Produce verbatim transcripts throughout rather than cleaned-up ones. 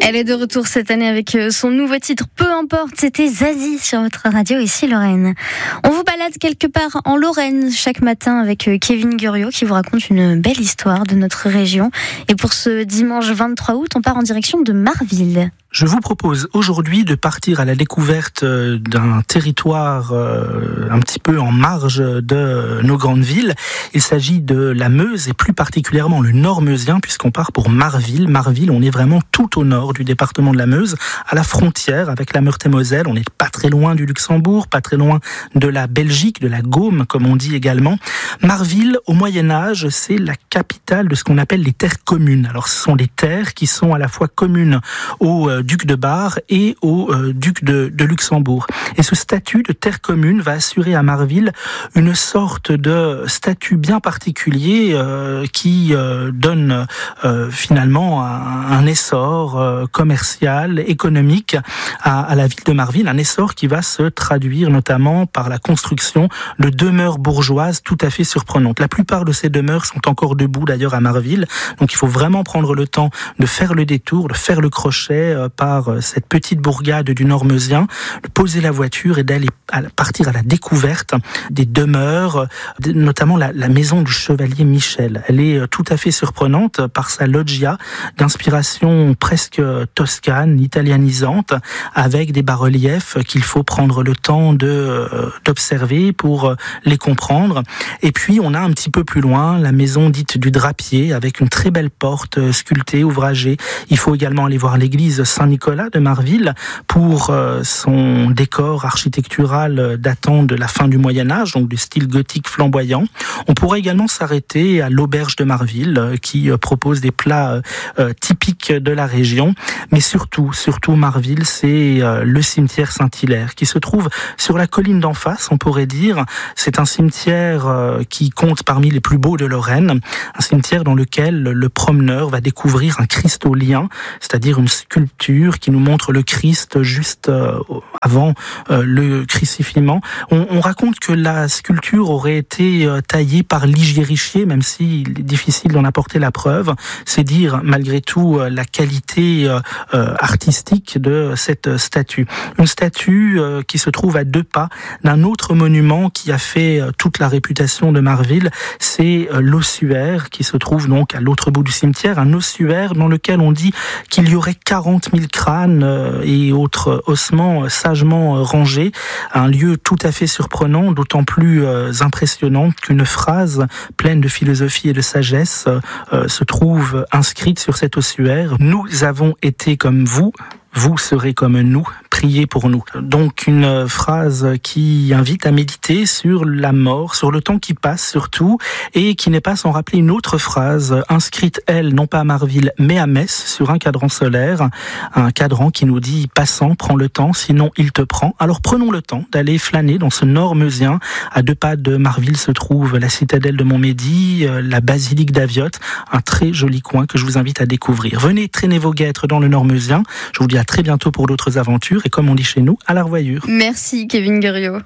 Elle est de retour cette année avec son nouveau titre, peu importe, c'était Zazie sur votre radio ici Lorraine. On vous balade quelque part en Lorraine chaque matin avec Kevin Guriot qui vous raconte une belle histoire de notre région. Et pour ce dimanche vingt-trois août, on part en direction de Marville. Je vous propose aujourd'hui de partir à la découverte d'un territoire un petit peu en marge de nos grandes villes. Il s'agit de la Meuse et plus particulièrement le Nord meusien puisqu'on part pour Marville. Marville, on est vraiment tout au nord du département de la Meuse, à la frontière avec la Meurthe-et-Moselle. On n'est pas très loin du Luxembourg, pas très loin de la Belgique, de la Gaume comme on dit également. Marville, au Moyen-Âge, c'est la capitale de ce qu'on appelle les terres communes. Alors ce sont des terres qui sont à la fois communes au duc de Bar et au euh, duc de, de Luxembourg. Et ce statut de terre commune va assurer à Marville une sorte de statut bien particulier euh, qui euh, donne euh, finalement un, un essor euh, commercial, économique à, à la ville de Marville, un essor qui va se traduire notamment par la construction de demeures bourgeoises tout à fait surprenantes. La plupart de ces demeures sont encore debout d'ailleurs à Marville, donc il faut vraiment prendre le temps de faire le détour, de faire le crochet euh, par cette petite bourgade du Nord meusien, de poser la voiture et d'aller à partir à la découverte des demeures, notamment la, la maison du chevalier Michel. Elle est tout à fait surprenante par sa loggia d'inspiration presque toscane, italianisante, avec des bas-reliefs qu'il faut prendre le temps de d'observer pour les comprendre. Et puis on a un petit peu plus loin la maison dite du drapier avec une très belle porte sculptée, ouvragée. Il faut également aller voir l'église Saint-Nicolas de Marville pour euh, son décor architectural datant de la fin du Moyen-Âge, donc du style gothique flamboyant. On pourrait également s'arrêter à l'auberge de Marville euh, qui euh, propose des plats euh, typiques de la région, mais surtout, surtout Marville, c'est euh, le cimetière Saint-Hilaire qui se trouve sur la colline d'en face, on pourrait dire. C'est un cimetière euh, qui compte parmi les plus beaux de Lorraine, un cimetière dans lequel le promeneur va découvrir un christolien, c'est-à-dire une sculpture qui nous montre le Christ juste euh, avant euh, le crucifiement. On, on raconte que la sculpture aurait été euh, taillée par Ligier Richier, même s'il est difficile d'en apporter la preuve. C'est dire malgré tout euh, la qualité euh, euh, artistique de cette statue. Une statue euh, qui se trouve à deux pas d'un autre monument qui a fait euh, toute la réputation de Marville, c'est euh, l'ossuaire qui se trouve donc à l'autre bout du cimetière, un ossuaire dans lequel on dit qu'il y aurait quarante mille crânes et autres ossements sagement rangés. Un lieu tout à fait surprenant, d'autant plus impressionnant qu'une phrase pleine de philosophie et de sagesse se trouve inscrite sur cet ossuaire. Nous avons été comme vous, vous serez comme nous, priez pour nous. Donc une phrase qui invite à méditer sur la mort, sur le temps qui passe surtout, et qui n'est pas sans rappeler une autre phrase, inscrite elle, non pas à Marville, mais à Metz, sur un cadran solaire, un cadran qui nous dit « Passant, prends le temps, sinon il te prend ». Alors prenons le temps d'aller flâner dans ce Nord meusien. À deux pas de Marville se trouve la citadelle de Montmédy, la basilique d'Aviotte, un très joli coin que je vous invite à découvrir. Venez traîner vos guêtres dans le Nord meusien. Je vous dis à très bientôt pour d'autres aventures et comme on dit chez nous, à la revoyure. Merci Kevin Guriot.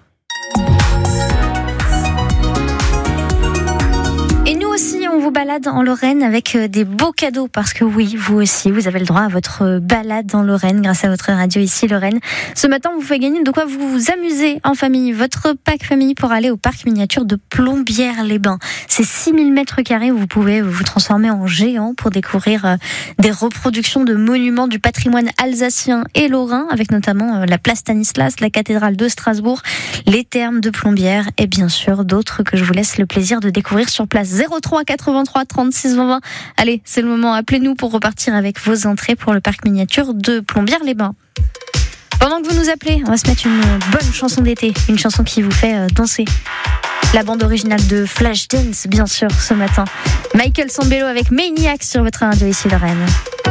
Et nous aussi, on vous balade en Lorraine avec des beaux cadeaux parce que oui, vous aussi, vous avez le droit à votre balade en Lorraine grâce à votre radio ici Lorraine. Ce matin, on vous fait gagner de quoi vous amuser en famille. Votre pack famille pour aller au parc miniature de Plombières-les-Bains. C'est six mille mètres carrés où vous pouvez vous transformer en géant pour découvrir des reproductions de monuments du patrimoine alsacien et lorrain avec notamment la place Stanislas, la cathédrale de Strasbourg, les thermes de Plombières et bien sûr d'autres que je vous laisse le plaisir de découvrir sur place. zéro trois quatre-vingt-trois trente-six vingt. Allez, c'est le moment, appelez-nous pour repartir avec vos entrées pour le parc miniature de Plombières-les-Bains. Pendant que vous nous appelez, on va se mettre une bonne chanson d'été, une chanson qui vous fait danser. La bande originale de Flashdance, bien sûr, ce matin. Michael Sambello avec Maniac sur votre radio ici Lorraine.